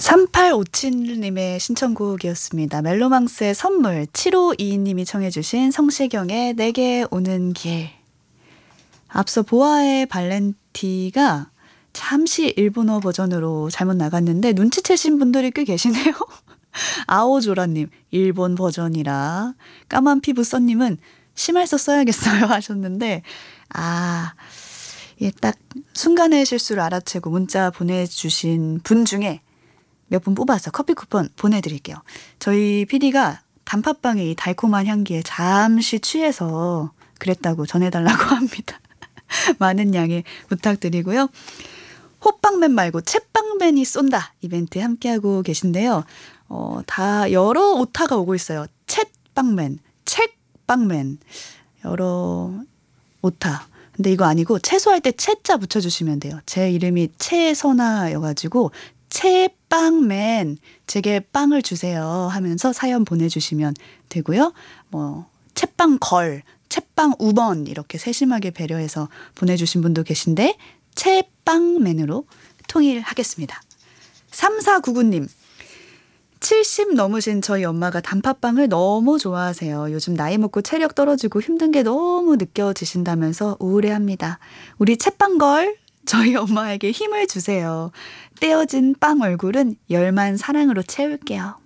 3857님의 신청곡이었습니다. 멜로망스의 선물. 7522님이 청해 주신 성시경의 내게 오는 길. 앞서 보아의 발렌티가 잠시 일본어 버전으로 잘못 나갔는데 눈치채신 분들이 꽤 계시네요. 아오조라님, 일본 버전이라. 까만 피부 써님은 심할서 써야겠어요 하셨는데, 예, 딱 순간의 실수를 알아채고 문자 보내주신 분 중에 몇 분 뽑아서 커피 쿠폰 보내드릴게요. 저희 PD가 단팥빵의 이 달콤한 향기에 잠시 취해서 그랬다고 전해달라고 합니다. 많은 양해 부탁드리고요. 호빵맨 말고 챗빵맨이 쏜다 이벤트 함께하고 계신데요. 다 여러 오타가 오고 있어요. 챗빵맨, 책빵맨 여러 오타. 근데 이거 아니고 채소할 때 채자 붙여주시면 돼요. 제 이름이 채선아여가지고 채빵맨 제게 빵을 주세요 하면서 사연 보내주시면 되고요. 채빵걸, 채빵우번 이렇게 세심하게 배려해서 보내주신 분도 계신데 채빵맨으로 통일하겠습니다. 3499님 70 넘으신 저희 엄마가 단팥빵을 너무 좋아하세요. 요즘 나이 먹고 체력 떨어지고 힘든 게 너무 느껴지신다면서 우울해합니다. 우리 채빵걸 저희 엄마에게 힘을 주세요. 떼어진 빵 얼굴은 열만 사랑으로 채울게요.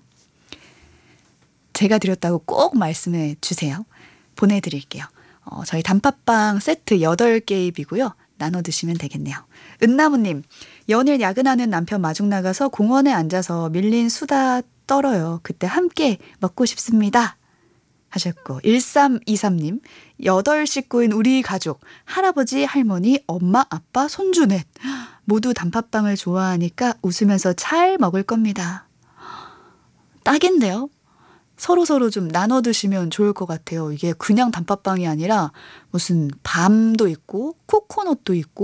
제가 드렸다고 꼭 말씀해 주세요. 보내드릴게요. 저희 단팥빵 세트 8개입이고요. 나눠 드시면 되겠네요. 은나무님, 연일 야근하는 남편 마중 나가서 공원에 앉아서 밀린 수다 떨어요. 그때 함께 먹고 싶습니다. 하셨고 1323님, 8식구인 우리 가족, 할아버지, 할머니, 엄마, 아빠, 손주 넷 모두 단팥빵을 좋아하니까 웃으면서 잘 먹을 겁니다. 딱인데요? 서로 좀 나눠 드시면 좋을 것 같아요. 이게 그냥 단팥빵이 아니라 무슨 밤도 있고 코코넛도 있고